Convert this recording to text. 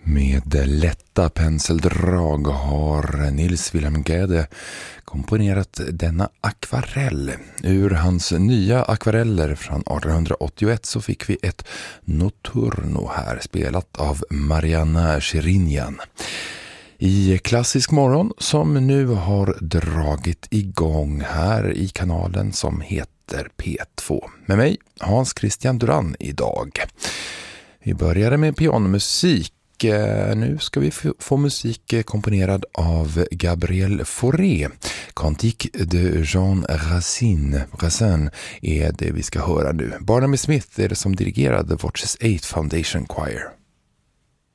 Med lätta penseldrag har Nils Wilhelm Gade komponerat denna akvarell. Ur hans nya akvareller från 1881 så fick vi ett Notturno här, spelat av Marianna Shirinyan. I Klassisk morgon som nu har dragit igång här i kanalen som heter P2. Med mig Hans Christian Duran idag. Vi började med pianomusik. Nu ska vi få musik komponerad av Gabriel Fauré. Cantique de Jean Racine är det vi ska höra nu. Barnaby Smith är det som dirigerar The Watches 8 Foundation Choir.